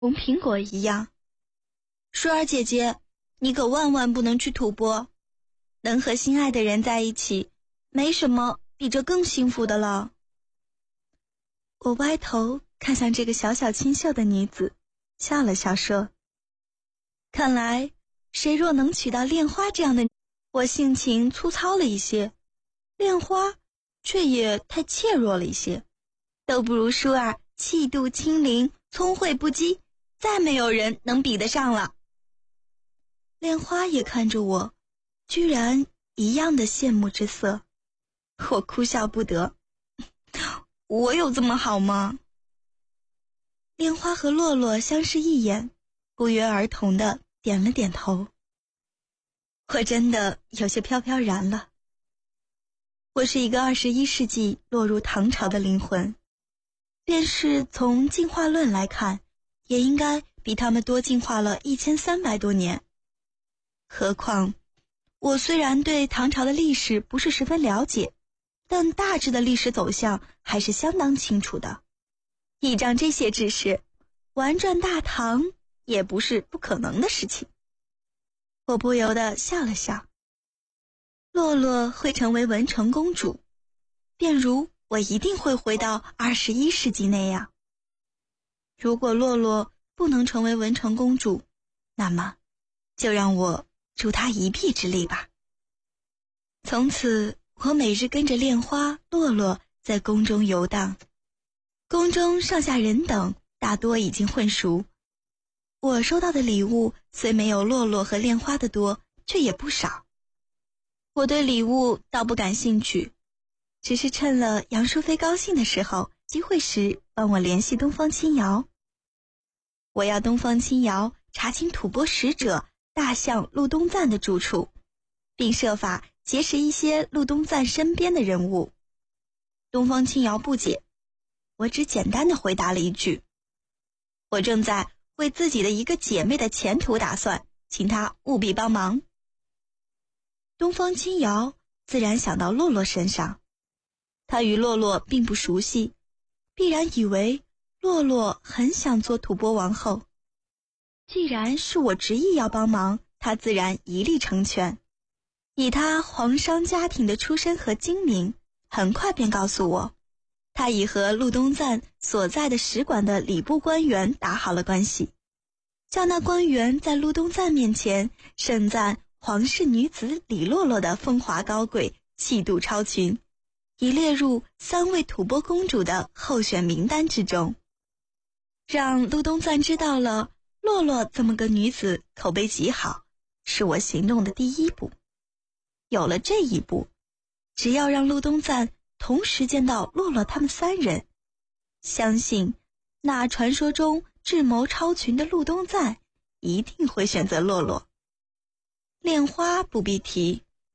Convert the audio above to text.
红苹果一样。舒儿姐姐，你可万万不能去吐蕃，能和心爱的人在一起，没什么比这更幸福的了。我歪头看向这个小小清秀的女子，笑了笑说：看来谁若能娶到恋花这样的，我性情粗糙了一些，恋花却也太怯弱了一些，都不如舒儿气度清灵，聪慧不羁，再没有人能比得上了。恋花也看着我，居然一样的羡慕之色。我哭笑不得，我有这么好吗？恋花和洛洛相视一眼，不约而同地点了点头。我真的有些飘飘然了。我是一个21世纪落入唐朝的灵魂，便是从进化论来看，也应该比他们多进化了1300多年。何况我虽然对唐朝的历史不是十分了解，但大致的历史走向还是相当清楚的。依仗这些知识，玩转大唐也不是不可能的事情。我不由得笑了笑。洛洛会成为文成公主，便如我一定会回到21世纪那样。如果洛洛不能成为文成公主，那么就让我助她一臂之力吧。从此我每日跟着恋花、洛洛在宫中游荡。宫中上下人等大多已经混熟，我收到的礼物虽没有洛洛和恋花的多，却也不少。我对礼物倒不感兴趣，只是趁了杨淑妃高兴的时候，机会时帮我联系东方青瑶。我要东方青瑶查清吐蕃使者大相陆东赞的住处，并设法结识一些陆东赞身边的人物。东方青瑶不解，我只简单的回答了一句：我正在为自己的一个姐妹的前途打算，请她务必帮忙。东方青瑶自然想到洛洛身上，他与洛洛并不熟悉，必然以为洛洛很想做吐蕃王后。既然是我执意要帮忙，他自然一力成全。以他皇商家庭的出身和精明，很快便告诉我，他已和陆东赞所在的使馆的礼部官员打好了关系，叫那官员在陆东赞面前盛赞皇室女子李洛洛的风华高贵，气度超群，已列入3位吐蕃公主的候选名单之中。让陆东赞知道了洛洛这么个女子口碑极好，是我行动的第一步。有了这一步，只要让陆东赞同时见到洛洛他们3人，相信那传说中智谋超群的陆东赞一定会选择洛洛。恋花不必提，